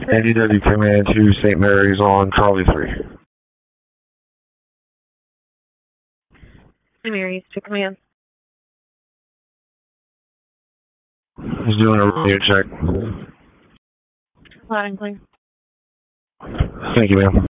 NDW Command to St. Mary's on Charlie 3. St. Mary's to command. He's doing a radio check. Loud and clear. Thank you, ma'am.